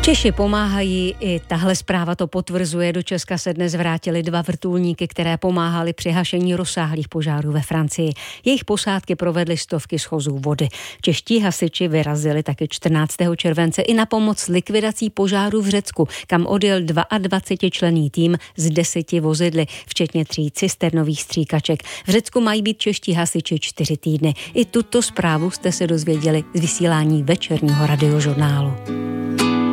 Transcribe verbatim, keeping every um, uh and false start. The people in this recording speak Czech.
Češi pomáhají, i tahle zpráva to potvrzuje. Do Česka se dnes vrátili dva vrtulníky, které pomáhaly při hašení rozsáhlých požárů ve Francii. Jejich posádky provedly stovky schozů vody. Čeští hasiči vyrazili taky čtrnáctého července i na pomoc likvidací požáru v Řecku, kam odjel dvaadvacetičlenný tým z deseti vozidly, včetně tří cisternových stříkaček. V Řecku mají být čeští hasiči čtyři týdny. I tuto zprávu jste se dozvěděli z vysílání večerního radiožurnálu.